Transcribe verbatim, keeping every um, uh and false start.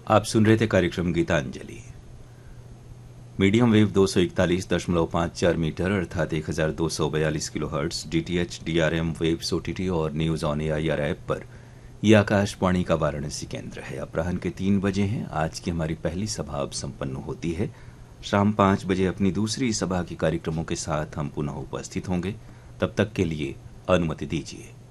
आप सुन रहे थे कार्यक्रम गीतांजलि। मीडियम वेव दो सौ इकतालीस दशमलव पाँच चार मीटर अर्थात एक हजार दो सौ बयालीस kilo hertz, DTH, DRM waves, OTT और न्यूज ऑन एआईआर ऐप पर यह आकाशवाणी का वाराणसी केंद्र है। अपराह्न के तीन बजे हैं। आज की हमारी पहली सभा अब संपन्न होती है। शाम पाँच बजे अपनी दूसरी सभा के कार्यक्रमों के साथ हम पुनः उपस्थित होंगे। तब तक के लिए अनुमति दीजिए।